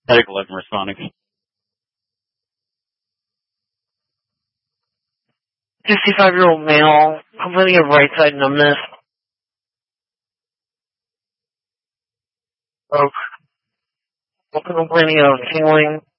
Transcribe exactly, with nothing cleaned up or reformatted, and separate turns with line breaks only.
Medic eleven responding.
sixty-five-year-old male, complaining of right side numbness. Stroke. Complaining of tingling.